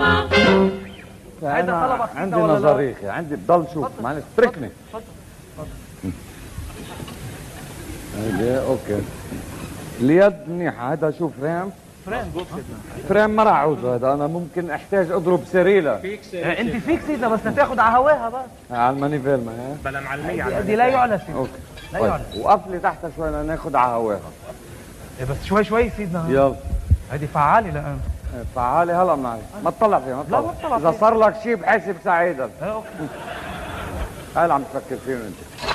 هيدا طلبك عندي نظرية، عندي بضل شوف معلش اتركني. هيدي اوكي. اليد منيحة. هذا شوف فريم فريم ما راح اعوزه. هذا انا ممكن احتاج اضرب سريلة. انت فيك سيدنا بس تاخذ على هواها بس. على المانيفيل ما هي بلا معلمية على دي لا يعلى سيدنا. اوكي لا يعلى. وقفلي تحتها شوي لناخذ على هواها. بس شوي شوي سيدنا. يلا. هيدي فعالة لأن فعالي هلا معي. ما تطلع فيها ما لا ما تطلع اذا صار لك شيء بحاسب سعيدا. اوكي. هاي اللي عم تفكر فيه انت.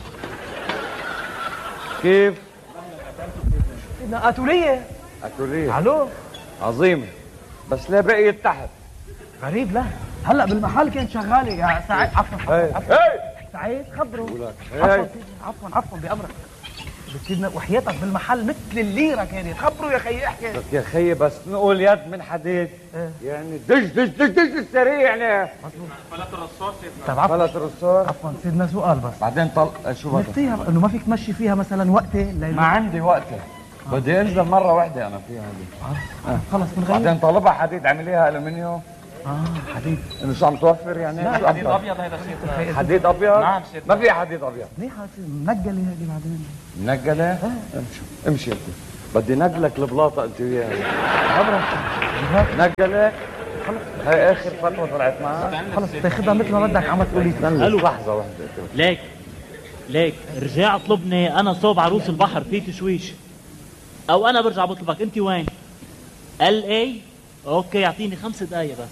كيف؟ سيدنا أتولية. أتولية الو عظيمة بس لا بقيت تحت. غريب. لا هلا بالمحل كانت شغالة يا سعيد. عفوا سعيد خبروا. عفوا بأمرك سيدنا وحياتك بالمحل مثل الليرة كانت. خبروا يا خيي احكي. بس يا خيي بس نقول يد من حديد يعني دج دج دج دج السريع يعني. فلت الرصاص سيدنا. فلت الرصاص. عفوا سيدنا سؤال بس بعدين شو بدك؟ نفسيها انه ما فيك تمشي فيها مثلا وقتي ما عندي وقتي. بدي انزل مرة واحدة انا فيها هذه. خلص بنغير. بعدين طالبها حديد عمليها الومنيوم. حديد. انه شو عم توفر يعني؟ لا حديد ابيض هيدا سيدنا. حديد ابيض؟ نعم سيدنا. ما في حديد ابيض. منيحة منقلة هذه بعدين. منقلة؟ امشي انت. بدي نقلك البلاطة انت وياها. نقلة؟ هاي اخر فترة طلعت معها. خلص تاخذها مثل ما بدك عم تقولي. استنى لحظة واحدة. ليك رجع اطلبني انا صوب عروس البحر في تشويش، او انا برجع بطلبك. انت وين؟ LA؟ اوكي اعطيني 5 دقايق بس.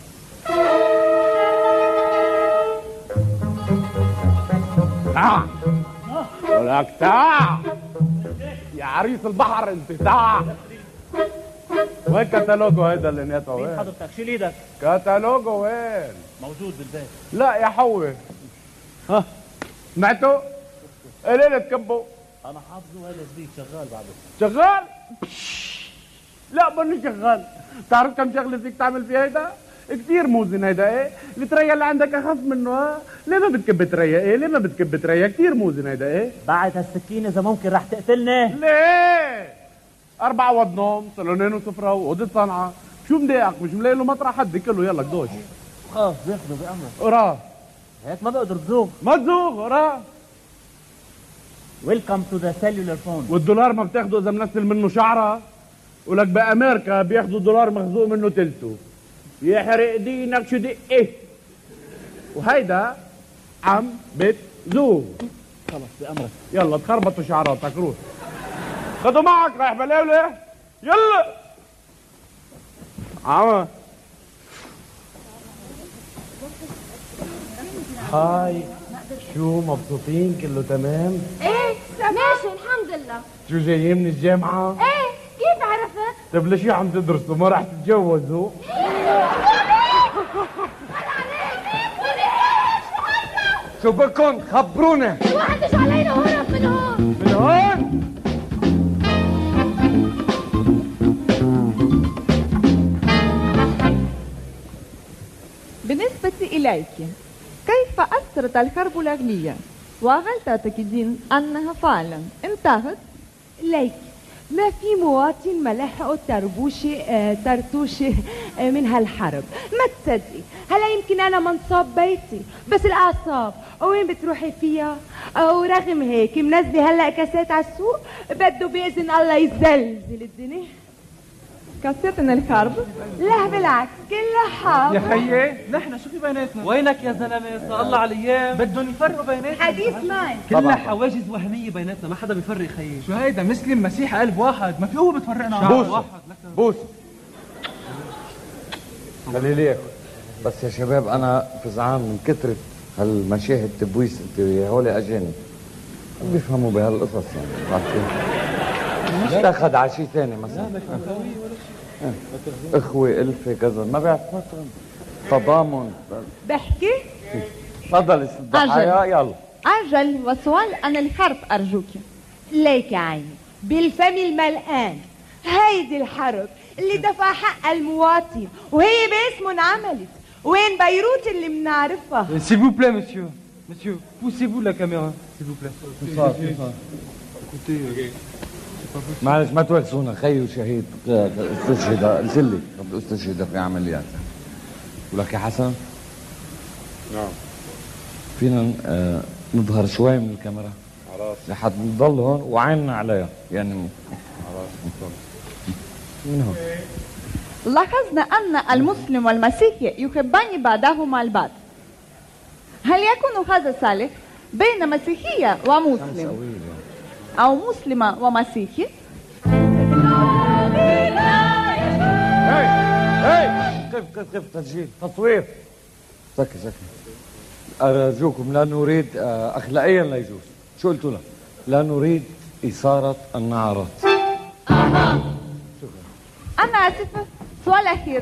ولك تعال يا عريس البحر انت تعال. وين كتالوجو هيدا اللي نيته وين؟ مين حضرتك؟ شيل ايدك. كتالوجو وين؟ موجود بالبيت. لا يا حوي. ها سمعتوا؟ قليل تكبوا. انا حافظه هذا جديد شغال بعده. شغال؟ لا ماني شغال. بتعرف كم شغله فيك تعمل في هيدا؟ كثير موزن هيدا. ايه التريا اللي عندك اخف منه. ها ليه ما بتكب تريا؟ ايه ليه ما بتكب تريا؟ كثير موزن هيدا. ايه بعد هالسكينه اذا ممكن رح تقتلني. ليه 4 اوض نوم صالونين وسفره واوضه صنعه. شو مضايقك؟ مش ملاقي له مطرح حد كله. يلا قدوش خلص بياخذوا بامرك. وراه هيك ما بقدر تزوغ. ما تزوغ وراه. ويلكم تو ذا سيلولر فون. والدولار ما بتاخده اذا منسل منه شعره. ولك بامريكا بياخذوا دولار مخزوق منه تلته. يحرق دينك شو دقه. وهيدا عم بتزوغ. خلص بامرك. يلا تخربطوا شعراتك. روح خدوا معك رايح بلاوله. يلا عم هاي شو مبسوطين؟ كله تمام؟ ايه ماشي الحمد لله. شو جايين من الجامعة؟ ايه كيف عرفت؟ طيب ليش عم تدرسوا؟ ما راح تتجوزوا؟ شو بكون؟ خبروني. الواحد ايش علينا هرب من هون. من هون؟ بالنسبة إليك كيف أثرت الحرب الأهلية؟ وهل تعتقدين أنها فعلا انتهت؟ ليك ما في مواطن ما لحقوا ترتوش من هالحرب. ما تصدقي هلا يمكن انا منصاب بيتي بس الاعصاب وين بتروحي فيها. ورغم هيك منزلي هلا كاسات على السوق بده باذن الله يزلزل الدنيا. كثرتنا الحرب؟ لا بالعكس كلها حب. يا خيي نحن شو في بيناتنا؟ وينك يا زلمه؟ صار الله على الايام بدهم يفرقوا بيناتنا. حديث معي كلها حواجز وهميه بيناتنا. ما حدا بيفرق خيي. شو هيدا مسلم مسيحي قلب واحد. ما في هو بتفرقنا عن بوس واحد. بوس خليلي. بس يا شباب انا فزعان من كثرة هالمشاهد تبويس. انت هول اجانب ما بيفهموا بهالقصص يعني. عرفتي؟ مش تاخذ على شيء ثاني مثلا اخوة الفة كذا ما بعرف تضامن. بحكي؟ تفضل الضحايا يلا. أجل وسؤال عن الحرب أرجوك. ليك يا عيني بالفم الملقان هيدي الحرب اللي دفع حق المواطن وهي باسمه انعملت. وين بيروت اللي بنعرفها؟ S'il vous plaît monsieur. Monsieur, poussez-vous la caméra s'il vous plaît. معلش ما توكسونا. خيو شهيد استشهد. انزلي قبل استشهد في عمليات. ولك يا حسن نعم فينا نظهر شوي من الكاميرا خلاص لحد نضل هون وعيننا عليها يعني خلاص من هون. لاحظنا أن المسلم والمسيحي يحبان بعضهما البعض. هل يكون هذا صالح بين مسيحية ومسلم أو مسلمة ومسيحي؟ كيف تسجيل تصوير سكي أرجوكم لا نريد أخلاقيا لا يجوز. شو قلتوا له؟ لا نريد إثارة النعرات. أنا آسفة، سؤال أخير.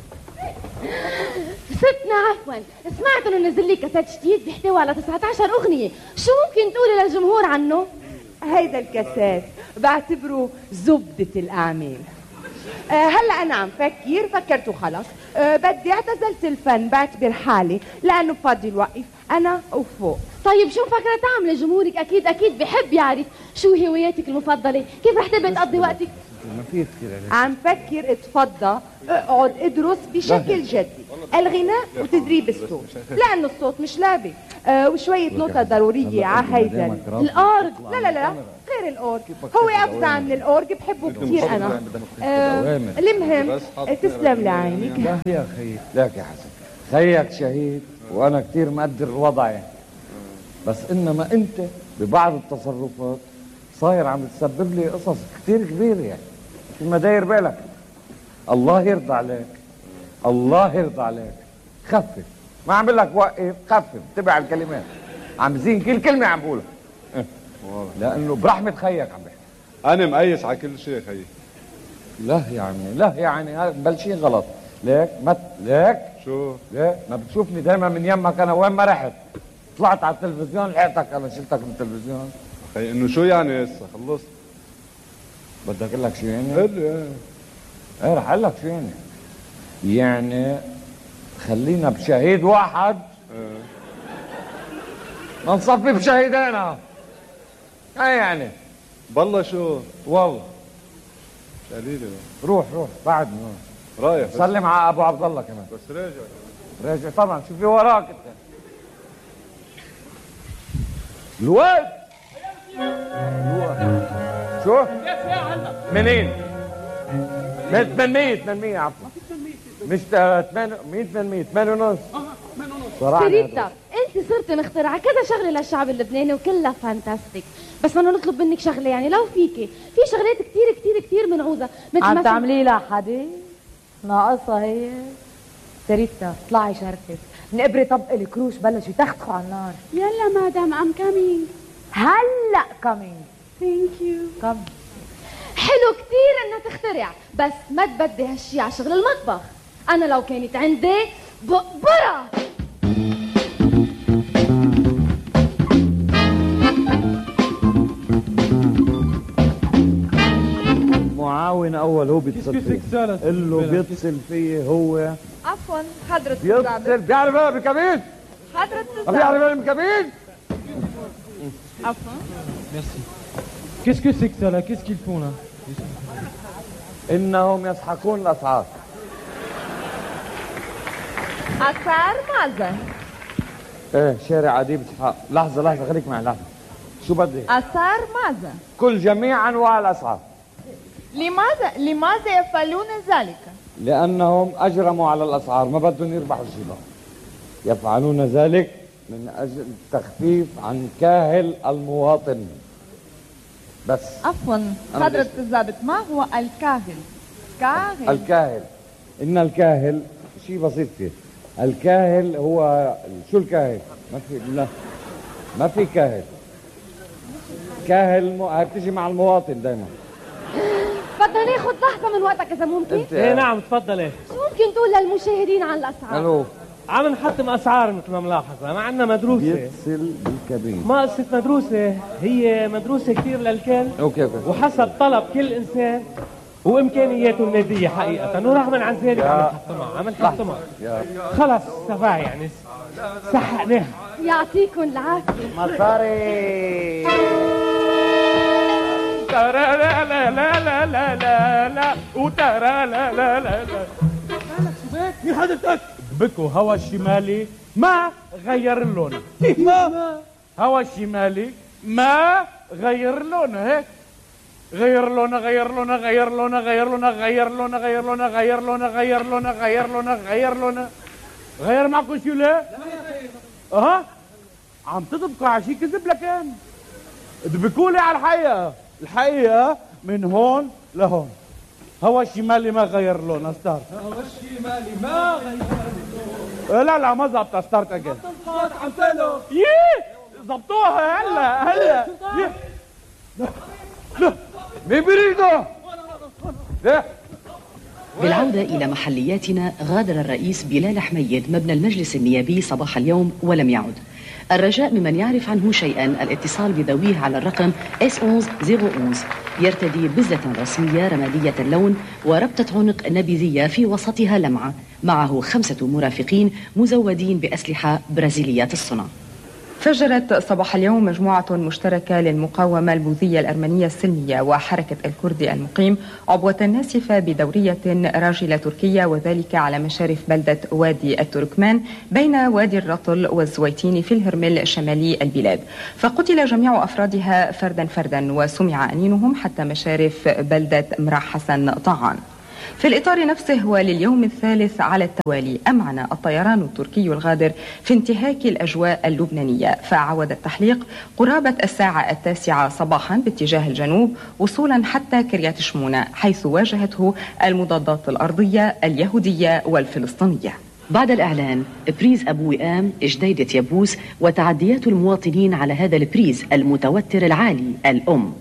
ستنا عفوا، سمعت انه نزل لي كاسيت جديد بيحتوي على 19 اغنية، شو ممكن تقولي للجمهور عنه؟ هيدا الكاسات بعتبره زبدة الأعمال. هلا أنا عم فكرت وخلص. بدي اعتزلت الفن، بعتبر حالي لأنه بفضي الوقف أنا وفوق. طيب شو مفكرة تعملي؟ جمهورك أكيد بحب يعرف شو هواياتك المفضلة، كيف رح تبقى تقضي وقتك؟ ما في كثير عليك. عم فكر اتفضى اقعد ادرس بشكل جدي الغناء وتدريب الصوت، لأنه الصوت مش لعبة. وشوية نقطة ضرورية على هيدا الأورج. لا غير الأورج، هو أفزع من الأورج بحبه كثير أنا. المهم تسلم لعينك. لا يا خيي، لك يا حسن خيك شهيد وأنا كثير مقدر وضعي، بس إنما أنت ببعض التصرفات صاير عم تسبب لي قصص كثير كبيرة يعني ما داير بالك. الله يرضى عليك، الله يرضى عليك، خفف. ما عم بقول لك وقف، خفف، تبع الكلمات. عم زين كل كلمة عم بقولها لأنه برحمة خيك عم بحكي. انا مقيس على كل شيء خيي. لا يعني بلشين غلط. ليك ليك شو؟ ليك ما بتشوفني دايما من يمك أنا وين ما رحت طلعت على التلفزيون لحقتك أنا شلتك من التلفزيون. خيي انه شو يعني هسه خلصت؟ بدك اقول لك شو يعني؟ قل لي. ايه رح اقول لك شو يعني خلينا بشهيد واحد ما نصفي بشهيدين. ايه يعني بالله شو؟ والله قليلة. روح بعد رايح سلم على ابو عبد الله كمان. بس راجع طبعا شو في وراك انت الواد شو؟ منين؟ من 800 عفوا مش 800 8 ونص. سيريتا، انت صرتي مخترعة كذا شغلة للشعب اللبناني وكلها فانتاستيك، بس بدنا نطلب منك شغلة يعني لو فيكي، في شغلات كتير منعوزة مثل عم تعملي لها حدي ناقصها هي. سيريتا اطلعي شرفك، نقبري طبق الكروش بلشوا يتختخوا على النار. يلا مادام ام كامينج. هلا كامينج. ثانك يو. كم حلو كتير انها تخترع، بس ما تبدي هالشي على شغل المطبخ. انا لو كانت عندي بقبرة. معاون اول هو بيتصل فيه قل له بيتصل فيه هو عفوا حضرة بيتصل بيعرف انا بالكابين حضرة بيعرف انا بالكابين. عفوا Qu'est-ce que c'est que ça là? Qu'est-ce qu'ils font là? انهم يسحقون الاسعار. أسعار ماذا؟ ايه شارع اديب اسحاق. لحظة خليك معي لحظة. شو بدي؟ أسعار ماذا؟ كل جميع انواع الاسعار. لماذا يفعلون ذلك؟ لانهم اجرموا على الاسعار ما بدهم يربحوا شيء بقى. يفعلون ذلك من اجل التخفيف عن كاهل المواطن بس. عفوا حضرة الضابط، ما هو الكاهل؟ الكاهل ان الكاهل شيء بسيط فيه. الكاهل هو شو الكاهل؟ ما في كاهل. كاهل هاي بتيجي مع المواطن دائما. بدنا ناخذ لحظة من وقتك إذا ممكن؟ ايه نعم تفضلي. شو ممكن تقول للمشاهدين عن الأسعار؟ الو عم نحطم اسعار مثل ما ملاحظة، ما عندنا مدروسة. بيتصل بالكابين. ما قصة مدروسة، هي مدروسة كثير للكل. اوكي وحسب طلب كل انسان وامكانياته المادية حقيقة، ورغما عن ذلك عم نحطمها. خلص سفاح يعني سحقناها. يعطيكم العافية. مصاري ترى لا لا لا لا لا لا لا وترى لا لا لا لا. مين حضرتك؟ بكو هوا الشمالي ما غير اللون. ما هوا الشمالي ما غير لونه هيك. غير لونه غير لونه غير لونه غير لونه غير لونه غير لونه غير لونه غير لونه غير لونه غير لونه غير معكم شو ليه؟ ها؟ عم تطبقوا على شي كذب لكان ادبكوا لي على الحقيقة. الحقيقة من هون لهون. هوا الشمالي ما غير لونه. ستارت. هوا الشمالي ما غير لونه. لا ما زبطها. ستارت اجين. عم تلو. زبطوها هلا. لا مين بريده؟ بالعودة إلى محلياتنا، غادر الرئيس بلال حميد مبنى المجلس النيابي صباح اليوم ولم يعد. الرجاء ممن يعرف عنه شيئا الاتصال بذويه على الرقم S11-011. يرتدي بزة رسمية رمادية اللون وربطة عنق نبيذية في وسطها لمعة، معه 5 مرافقين مزودين بأسلحة برازيليات الصنع. فجرت صباح اليوم مجموعة مشتركة للمقاومة البوذية الأرمنية السلمية وحركة الكردي المقيم عبوة ناسفة بدورية راجلة تركية، وذلك على مشارف بلدة وادي التركمان بين وادي الرطل والزويتين في الهرمل شمالي البلاد. فقتل جميع أفرادها فردا فردا وسمع أنينهم حتى مشارف بلدة مرع حسن طعان. في الإطار نفسه ولليوم الثالث على التوالي أمعن الطيران التركي الغادر في انتهاك الأجواء اللبنانية، فعود التحليق قرابة الساعة 9 صباحا باتجاه الجنوب وصولا حتى كريات شمونة، حيث واجهته المضادات الأرضية اليهودية والفلسطينية. بعد الإعلان بريز أبو وئام جديدة يبوس وتعديات المواطنين على هذا البريز المتوتر العالي الأم.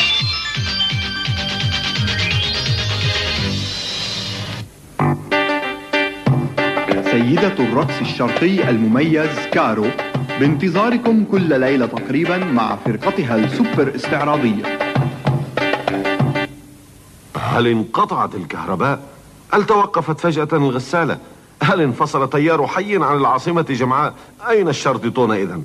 سيدة الرقص الشرقي المميز كارو بانتظاركم كل ليلة تقريبا مع فرقتها السوبر استعراضية. هل انقطعت الكهرباء؟ هل توقفت فجأة الغسالة؟ هل انفصل تيار حي عن العاصمة جمعاء؟ أين الشرططون إذن؟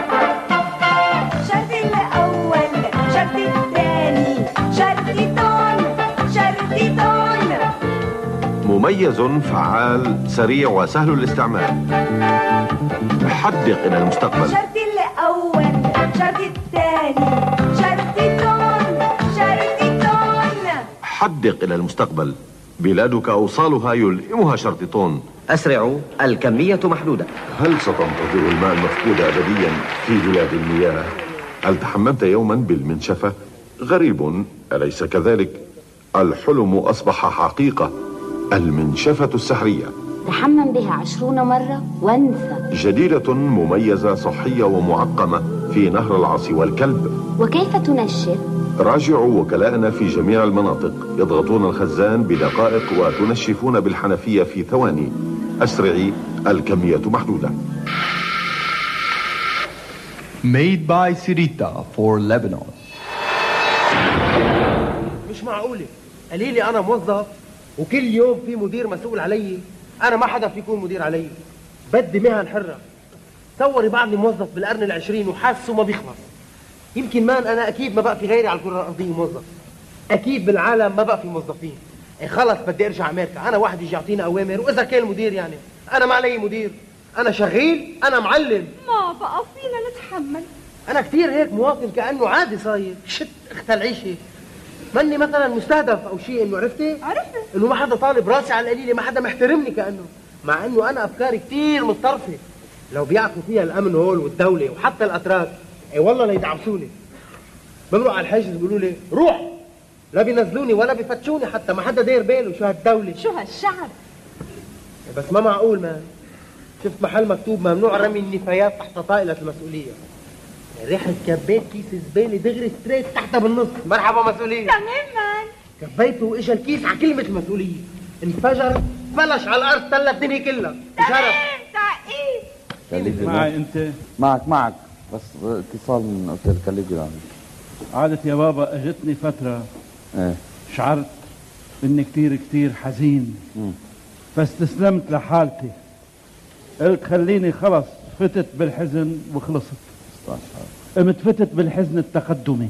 شرط الأول شرط الثاني شرططون شرططون. مميز فعال سريع وسهل الاستعمال. حدق إلى المستقبل. شرط الأول شرط الثاني شرططون شرططون. حدق إلى المستقبل. بلادك أوصالها يلئمها شرططون. أسرعوا، الكمية محدودة. هل ستنتظر الماء المفقود أبديا في بلاد المياه؟ هل تحممت يوما بالمنشفة؟ غريب أليس كذلك؟ الحلم أصبح حقيقة. المنشفة السحرية تحمم بها 20 مرة وانسى. جديدة مميزة صحية ومعقمة في نهر العاص والكلب. وكيف تنشف؟ راجعوا وكلاءنا في جميع المناطق. يضغطون الخزان بدقائق وتنشفون بالحنفية في ثواني. أسرعي، الكمية محدودة. Made by Sirita for Lebanon. مش معقولة قليلي أنا موظف وكل يوم في مدير مسؤول علي. أنا ما حدا في يكون مدير علي. بدي مهن حرة. تصوري بعدني موظف بالقرن ال20 وحاسه ما بيخلص. يمكن مان أنا أكيد ما بقى في غيري على الكرة الأرضية موظف. أكيد بالعالم ما بقى في موظفين. خلص بدي أرجع أمريكا. أنا واحد يجي يعطيني أوامر، وإذا كان المدير يعني أنا ما علي مدير. أنا شغيل، أنا معلم. ما بقى فينا نتحمل. أنا كثير هيك مواطن كأنه عادي صاير. شت اخت العيشة. ماني مثلا مستهدف او شيء، انه عرفتي؟ انه ما حدا طالب راسي على القليله، ما حدا محترمني كانه، مع انه انا افكاري كثير متطرفه. لو بيعرفوا فيها الامن هول والدوله وحتى الاتراك، اي والله ليدعبسوني. بمرق على الحاجز بيقولوا لي روح، لا بينزلوني ولا بيفتشوني حتى، ما حدا داير باله شو هالدوله شو هالشعب. بس ما معقول مان. شفت محل مكتوب ممنوع رمي النفايات تحت طائله المسؤوليه. ريحة كبيت كيس زبالة دغري ستريت تحتها بالنص. مرحبا مسؤولية. تماما. كبيته واجا الكيس على كلمة المسؤولية. انفجر فلش على الأرض تلى الدنيا كلها. تعقيد. معي أنت؟ معك بس اتصال من أوتيل كاليجرام. عادت يا بابا اجتني فترة شعرت إني كتير حزين. فاستسلمت لحالتي. قلت خليني خلص فتت بالحزن وخلصت. قمت فتت بالحزن التقدمي،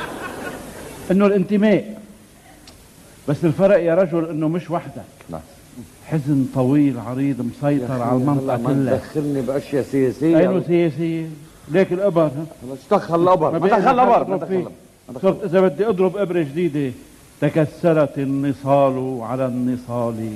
انه الانتماء. بس الفرق يا رجل انه مش وحدك، حزن طويل عريض مسيطر على المنطقة ما كلها. تدخلني باشياء سياسيه. اينو سياسيه؟ ليك الابر. ها شو دخل الابر؟ ما دخل الابر. صرت اذا بدي اضرب ابره جديده تكسرت النصال على النصال.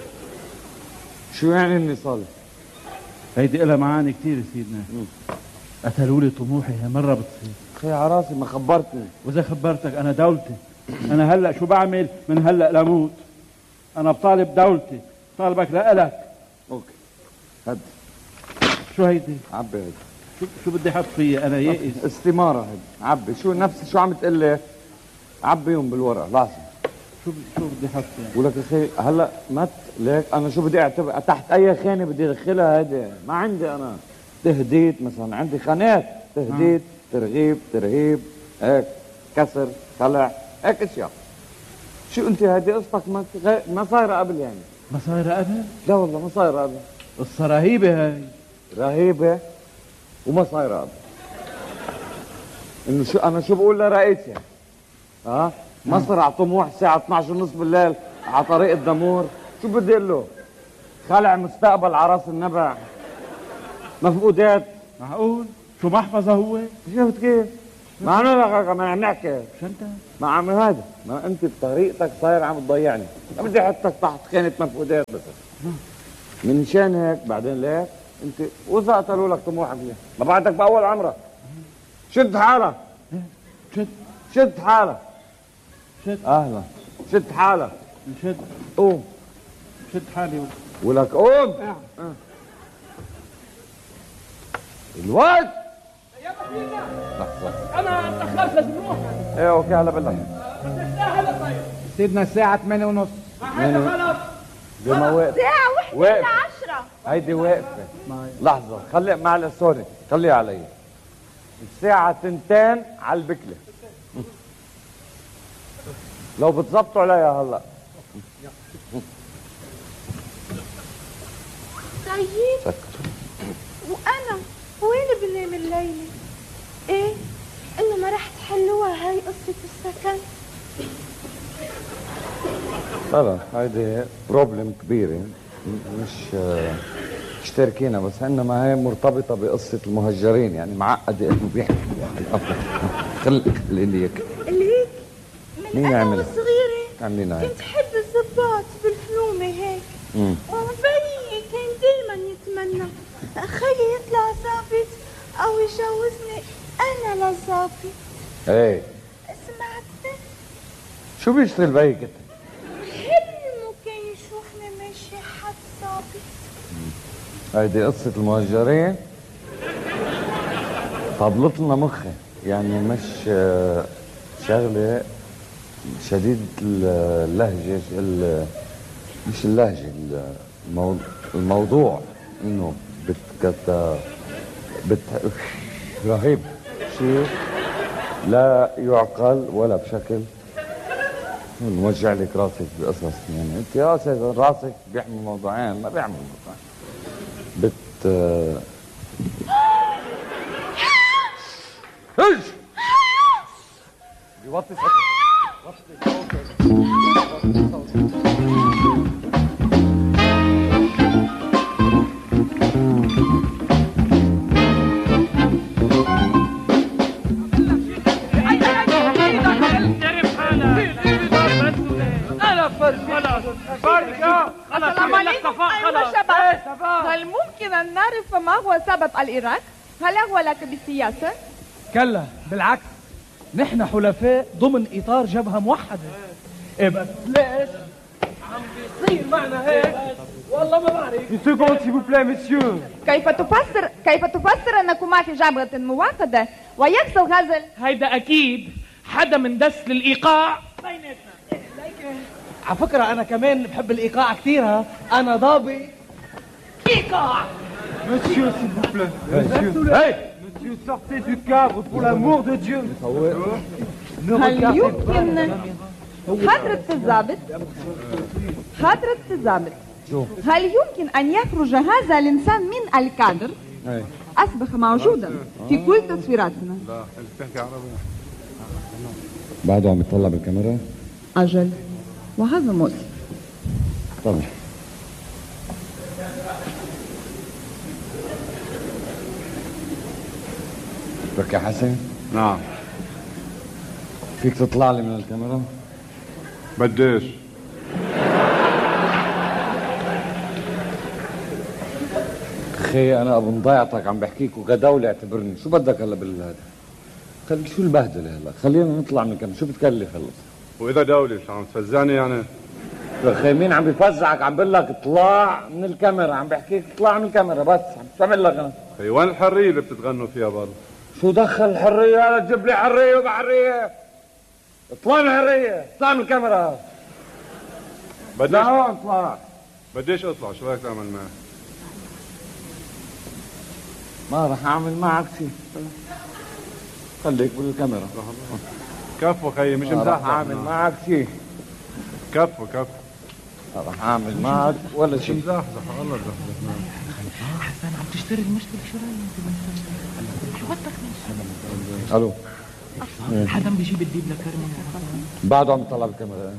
شو يعني النصال؟ هيدي لها معاني كثير سيدنا. قتلوا لي طموحي هالمره بتصير. خي عراسي ما خبرتني. واذا خبرتك انا دولتي. انا هلا شو بعمل من هلا لموت. انا بطالب دولتي، طالبك لإلك. اوكي هد شو هيدي؟ عبي هيدي. شو بدي احط فيها انا يائس؟ استماره هيدي. عبي شو نفس شو عم تقول لي؟ عبيهم بالورقه لازم. شو بدي احط فيها؟ ولك يا اخي هلا مت ليك انا شو بدي اعتبر تحت اي خانه بدي ادخلها هيدي؟ ما عندي انا تهديد مثلا، عندي خانات تهديد ترغيب ترهيب هيك كسر خلع هيك اشياء. شو انت هيدي قصتك ما صايره قبل يعني؟ ما صايره قبل؟ لا والله ما صايره قبل. قصه رهيبه هاي. رهيبه وما صايره قبل. انه شو انا شو بقول لرئيسي؟ ها؟ مصرع طموح الساعه 12:30 بالليل على طريق الدمور، شو بدي اقول له؟ خلع مستقبل على راس النبع، مفقودات. معقول؟ شو محفظه هو؟ شفت كيف؟ ما انا ما عم نحكي. شو انت؟ ما عم هذا، ما انت بطريقتك صاير عم تضيعني، ما بدي احطك تحت خانه مفقودات بس. من شان هيك بعدين ليك انت واذا قتلوا لك طموحك ليه؟ ما بعدك باول عمرك. شد حالك. شد حالك. شد اهلا. شد حالك. شد. قوم. شد حالي. ولك قوم. الوقت. لحظة. انا تاخرت لازم نروح. ايه اوكي هلا بالله. بس الساعه هلا طيب. سيدنا الساعة 8:30. ما حدا خلص. زي ما واقف. ساعة واقف. 1:10. هيدي واقفة. لحظة خلي معلش سوري خليها علي. الساعة 2 على البكلة. لو بتزبطوا عليها هلا. طيب وانا وين بنام الليلة؟ ايه انه ما رح تحلوها هاي قصة السكن؟ لا هيدي بروبلم كبيرة مش تاركينها، بس انما هي مرتبطة بقصة المهجرين يعني معقدة انه بيحكي خلي لي اياك. اللي هيك من مين انا عملها؟ وصغيرة عاملينها هيك. كنت حب الزباط بالفلومة هيك. وبي كان دايما يتمنى خيي يطلع ظابط او يجوزني انا لظابط. ايه سمعت؟ شو بيشتغل بيك انت؟ حلمه كان يشوفني ماشي حد ظابط. هيدي قصة المهجرين طبلت لنا مخي يعني مش شغلة شديد اللهجة مش اللهجة الموضوع انه رهيب شيء لا يعقل ولا بشكل. موجع لك راسك بقصص يعني انت يا استاذ راسك بيحمل موضوعين ما بيحمل موضوعين. ايش؟ بيوطي صوتك. السلام عليكم أيها الشباب. هل ممكن أن نعرف ما هو سبب العراق؟ هل هو لك بالسياسة؟ كلا بالعكس، نحن حلفاء ضمن إطار جبهة موحدة. إيه بس ليش عم بيصير معنا هيك؟ والله ما بعرف. كيف تفسر أنكما في جبهة موحدة ويحصل غزل؟ هيدا اكيد حدا من دس للايقاع بيناتنا. على فكرة أنا كمان بحب الإيقاع كثير. ها أنا ضابط إيقاع. Monsieur, s'il vous plaît. Monsieur, monsieur, sortez du cadre pour l'amour de Dieu. هل يمكن حضرة الضابط هل يمكن أن يخرج هذا الإنسان من الكادر؟ أصبح موجودا في كل تصويراتنا. بعده عم يطلع بالكاميرا؟ أجل، وهذا مؤسف. طبعا لك يا حسن. نعم. فيك تطلع لي من الكاميرا؟ بديش. اخي انا ابو مضيعتك عم بحكيك وكدولة اعتبرني، شو بدك هلا بالهذا؟ خلي شو البهدله هلا؟ خلينا نطلع من الكاميرا، شو بتكلف هلا؟ واذا دولة شو عم تفزعني يعني؟ يا اخي مين عم بيفزعك؟ عم بقول لك اطلع من الكاميرا، عم بحكيك اطلع من الكاميرا بس، عم بعمل لك انا؟ اي وين الحرية اللي بتتغنوا فيها برضه؟ شو دخل الحرية؟ لا تجيب لي حرية وبحرية. اطلع من الحرية، اطلع من الكاميرا. بديش لا اطلع. بديش اطلع، شو رايك تعمل معي؟ ما رح اعمل معك شيء. خليك بالكاميرا. كفو خيي مش ما مزحزح. رح اعمل معك شيء. كفو كفو. ما رح اعمل معك ولا شيء. مزحزح والله مزحزح. حسن عم تشتري المشكلة شو رايك؟ شو بدك الو. حدا بيجيب الديب لكرمه بعده عم يطلع بالكاميرا.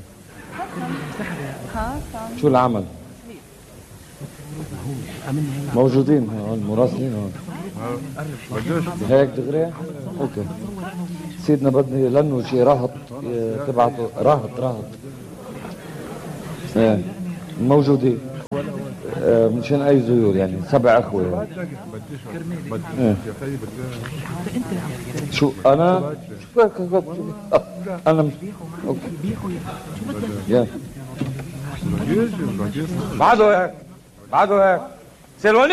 شو العمل؟ موجودين هون مراسلين هون. هيك دغري؟ اوكي. سيدنا بدي لانه شي رهط تبعته رهط. ايه موجودين. مشان اي زيور يعني 7 اخوه. شو انا؟ انا اوكي. يا بعده هيك سلواني.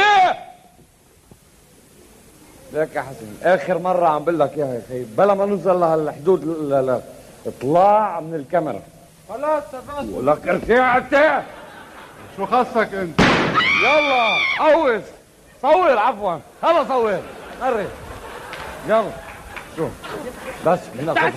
ليك يا حسن اخر مره عم بقول لك اياها يا اخي، بلا ما نوصل لهالحدود. لا اطلع من الكاميرا. خلاص تفضل. ولك ارجع انت. شو خصك انت؟ يلا قوس صور. عفوا خلص صور. قرب يلا. شو بس هنا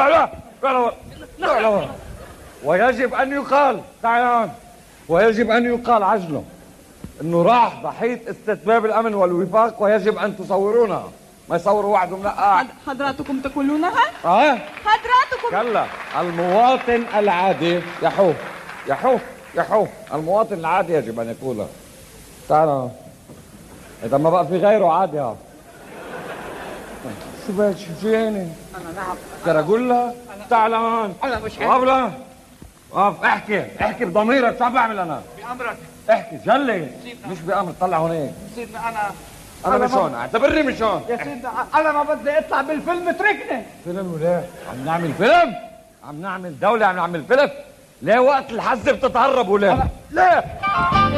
لا ويجب ان يقال تعال، ويجب ان يقال عجله انه راح ضحيه استتباب الامن والوفاق، ويجب ان تصورونها، ما يصوروا واحد ومنقع. حضراتكم تقولونها؟ حضراتكم كلا. المواطن العادي يحوف المواطن العادي يجب ان يقولها. تعال اذا ما بقى في غيره عادي. شو بك شو يعني؟ انا نعم ترى اقول لها تعال هون. انا مش قبله وقف احكي بضميرك. شو عم بعمل انا؟ بأمرك. احكي جلي. مش بأمر. طلع هونيك. سيدنا انا مش هون، اعتبرني مش هون. يا سيدنا انا ما بدي اطلع بالفيلم، اتركني. فيلم وليه؟ عم نعمل فيلم؟ عم نعمل دولة، عم نعمل فيلم؟ ليه وقت الحزة بتتهربوا ليه؟ ليه؟